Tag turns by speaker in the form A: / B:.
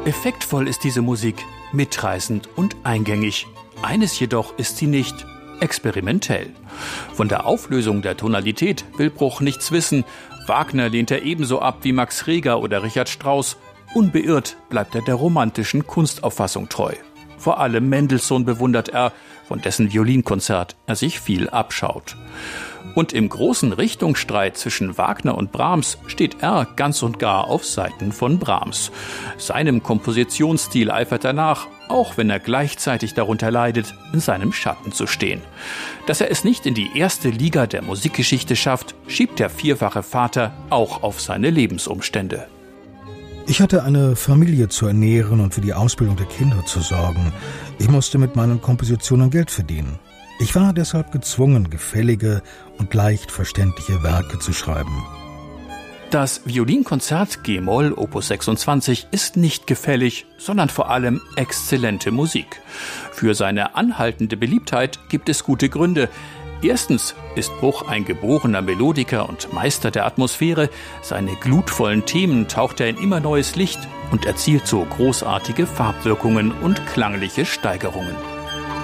A: Effektvoll ist diese Musik, mitreißend und eingängig. Eines jedoch ist sie nicht: experimentell. Von der Auflösung der Tonalität will Bruch nichts wissen. Wagner lehnt er ebenso ab wie Max Reger oder Richard Strauss. Unbeirrt bleibt er der romantischen Kunstauffassung treu. Vor allem Mendelssohn bewundert er, von dessen Violinkonzert er sich viel abschaut. Und im großen Richtungsstreit zwischen Wagner und Brahms steht er ganz und gar auf Seiten von Brahms. Seinem Kompositionsstil eifert er nach, auch wenn er gleichzeitig darunter leidet, in seinem Schatten zu stehen. Dass er es nicht in die erste Liga der Musikgeschichte schafft, schiebt der vierfache Vater auch auf seine Lebensumstände.
B: Ich hatte eine Familie zu ernähren und für die Ausbildung der Kinder zu sorgen. Ich musste mit meinen Kompositionen Geld verdienen. Ich war deshalb gezwungen, gefällige und leicht verständliche Werke zu schreiben.
A: Das Violinkonzert G-Moll Opus 26 ist nicht gefällig, sondern vor allem exzellente Musik. Für seine anhaltende Beliebtheit gibt es gute Gründe. Erstens ist Bruch ein geborener Melodiker und Meister der Atmosphäre. Seine glutvollen Themen taucht er in immer neues Licht und erzielt so großartige Farbwirkungen und klangliche Steigerungen.